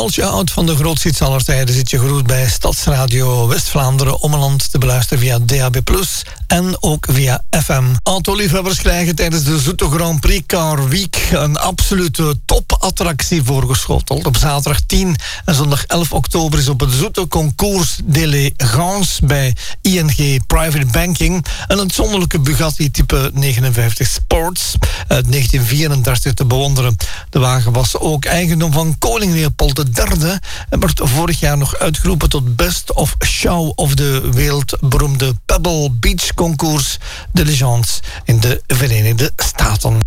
Haltje oud van de grootste aller tijden zit je gegroet bij Stadsradio West-Vlaanderen Ommeland te beluisteren via DAB+, en ook via FM. Autoliefhebbers krijgen tijdens de Zoete Grand Prix Car Week een absolute topattractie voorgeschoteld. Op zaterdag 10 en zondag 11 oktober is op het Zoete Concours d'Elegance bij ING Private Banking een uitzonderlijke Bugatti type 59 Sports uit 1934 te bewonderen. De wagen was ook eigendom van koning Leopold III en werd vorig jaar nog uitgeroepen tot Best of Show of de wereldberoemde Pebble Beach Concours d'Elegance in de Verenigde Staten.